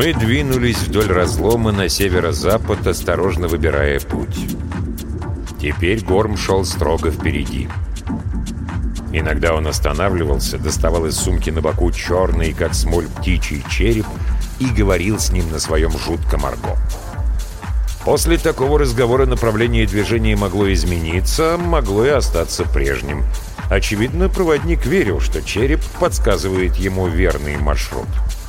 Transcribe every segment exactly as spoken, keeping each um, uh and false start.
Мы двинулись вдоль разлома на северо-запад, осторожно выбирая путь. Теперь Горм шел строго впереди. Иногда он останавливался, доставал из сумки на боку черный, как смоль, птичий череп и говорил с ним на своем жутком арго. После такого разговора направление движения могло измениться, могло и остаться прежним. Очевидно, проводник верил, что череп подсказывает ему верный маршрут.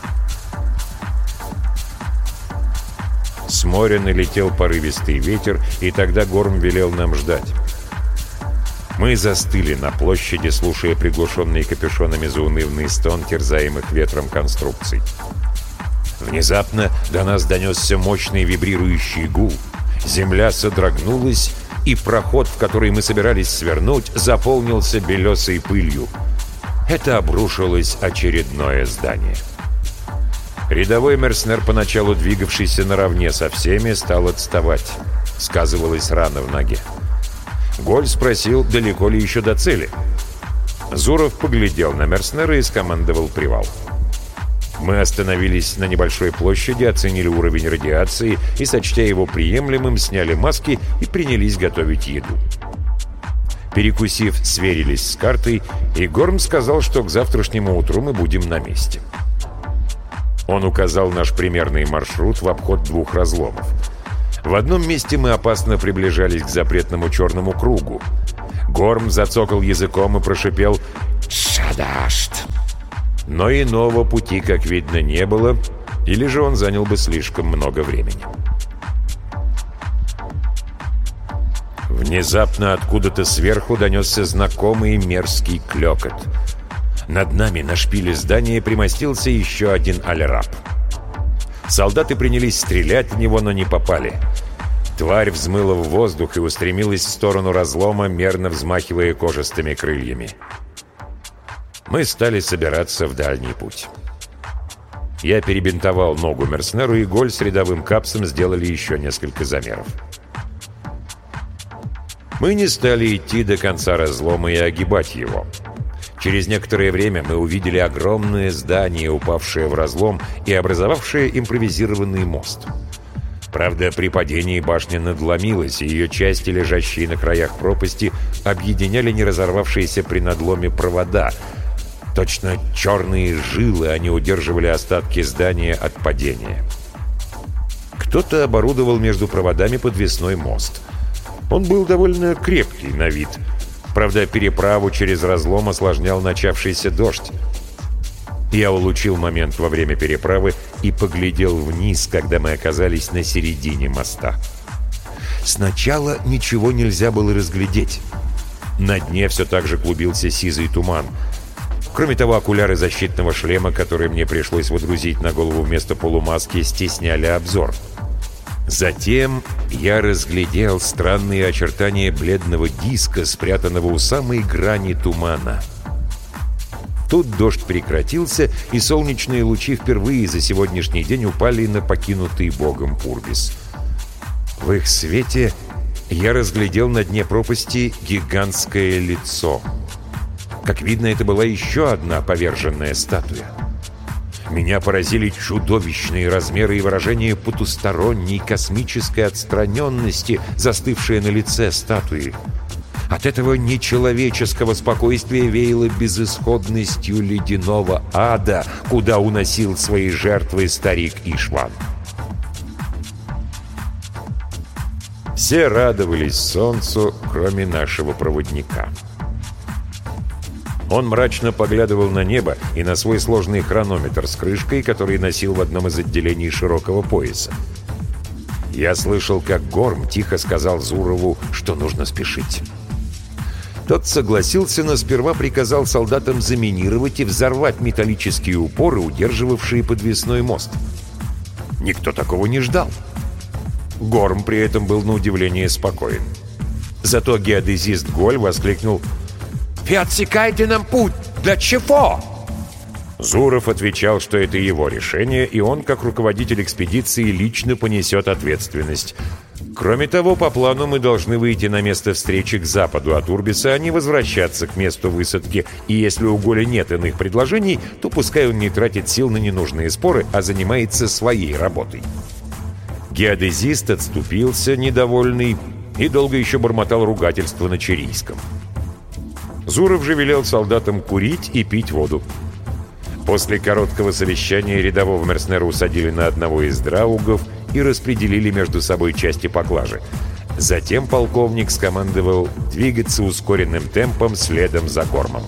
С моря налетел порывистый ветер, и тогда Горм велел нам ждать. Мы застыли на площади, слушая приглушенные капюшонами заунывный стон терзаемых ветром конструкций. Внезапно до нас донесся мощный вибрирующий гул. Земля содрогнулась, и проход, в который мы собирались свернуть, заполнился белесой пылью. Это обрушилось очередное здание. Рядовой мерцнер, поначалу двигавшийся наравне со всеми, стал отставать. Сказывалась рана в ноге. Голь спросил, далеко ли еще до цели. Зуров поглядел на мерцнера и скомандовал привал. Мы остановились на небольшой площади, оценили уровень радиации и, сочтя его приемлемым, сняли маски и принялись готовить еду. Перекусив, сверились с картой, и Горм сказал, что к завтрашнему утру мы будем на месте. Он указал наш примерный маршрут в обход двух разломов. В одном месте мы опасно приближались к запретному черному кругу. Горм зацокал языком и прошипел «Шадашт!». Но иного пути, как видно, не было, или же он занял бы слишком много времени. Внезапно откуда-то сверху донесся знакомый мерзкий клёкот. Над нами на шпиле здания примостился еще один аль-Раб. Солдаты принялись стрелять в него, но не попали. Тварь взмыла в воздух и устремилась в сторону разлома, мерно взмахивая кожистыми крыльями. Мы стали собираться в дальний путь. Я перебинтовал ногу мерцнеру, и Голь с рядовым капсом сделали еще несколько замеров. Мы не стали идти до конца разлома и огибать его. Через некоторое время мы увидели огромное здание, упавшее в разлом и образовавшее импровизированный мост. Правда, при падении башня надломилась, и ее части, лежащие на краях пропасти, объединяли не разорвавшиеся при надломе провода. Точно черные жилы они удерживали остатки здания от падения. Кто-то оборудовал между проводами подвесной мост. Он был довольно крепкий на вид. Правда, переправу через разлом осложнял начавшийся дождь. Я улучил момент во время переправы и поглядел вниз, когда мы оказались на середине моста. Сначала ничего нельзя было разглядеть. На дне все так же клубился сизый туман. Кроме того, окуляры защитного шлема, которые мне пришлось водрузить на голову вместо полумаски, стесняли обзор. Затем я разглядел странные очертания бледного диска, спрятанного у самой грани тумана. Тут дождь прекратился, и солнечные лучи впервые за сегодняшний день упали на покинутый Богом Урбис. В их свете я разглядел на дне пропасти гигантское лицо. Как видно, это была еще одна поверженная статуя. Меня поразили чудовищные размеры и выражение потусторонней космической отстраненности, застывшее на лице статуи. От этого нечеловеческого спокойствия веяло безысходностью ледяного ада, куда уносил свои жертвы старик Ишван. Все радовались солнцу, кроме нашего проводника. Он мрачно поглядывал на небо и на свой сложный хронометр с крышкой, который носил в одном из отделений широкого пояса. Я слышал, как Горм тихо сказал Зурову, что нужно спешить. Тот согласился, но сперва приказал солдатам заминировать и взорвать металлические упоры, удерживавшие подвесной мост. Никто такого не ждал. Горм при этом был на удивление спокоен. Зато геодезист Голь воскликнул: «Вы отсекаете нам путь! Для чего?» Зуров отвечал, что это его решение, и он, как руководитель экспедиции, лично понесет ответственность. Кроме того, по плану мы должны выйти на место встречи к западу от Урбиса, а не возвращаться к месту высадки. И если у Голи нет иных предложений, то пускай он не тратит сил на ненужные споры, а занимается своей работой. Геодезист отступился, недовольный, и долго еще бормотал ругательство на чирийском. Зуров же велел солдатам курить и пить воду. После короткого совещания рядового мерснера усадили на одного из драугов и распределили между собой части поклажи. Затем полковник скомандовал двигаться ускоренным темпом следом за Гормом.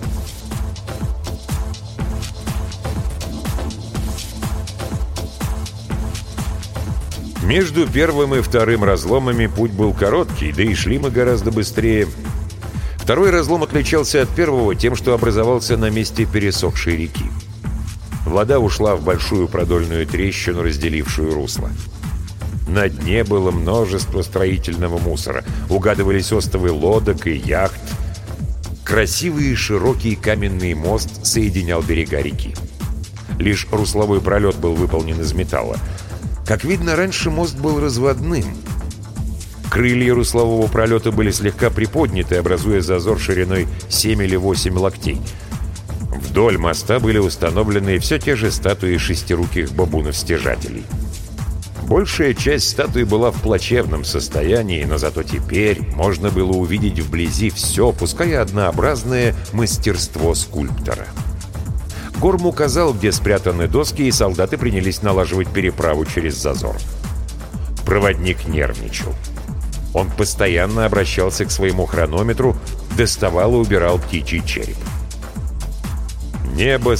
Между первым и вторым разломами путь был короткий, да и шли мы гораздо быстрее. Второй разлом отличался от первого тем, что образовался на месте пересохшей реки. Вода ушла в большую продольную трещину, разделившую русло. На дне было множество строительного мусора. Угадывались остовы лодок и яхт. Красивый и широкий каменный мост соединял берега реки. Лишь русловой пролет был выполнен из металла. Как видно, раньше мост был разводным. Крылья руслового пролета были слегка приподняты, образуя зазор шириной семь или восемь локтей. Вдоль моста были установлены все те же статуи шестируких бабунов-стяжателей. Большая часть статуи была в плачевном состоянии, но зато теперь можно было увидеть вблизи все, пускай однообразное мастерство скульптора. Горм указал, где спрятаны доски, и солдаты принялись налаживать переправу через зазор. Проводник нервничал. Он постоянно обращался к своему хронометру, доставал и убирал птичий череп. Небо